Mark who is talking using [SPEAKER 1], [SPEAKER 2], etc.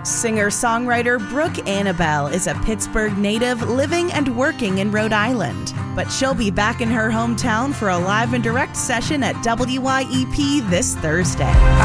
[SPEAKER 1] Singer-songwriter Brooke Annabelle is a Pittsburgh native living and working in Rhode Island, but she'll be back in her hometown for a live and direct session at WYEP this Thursday.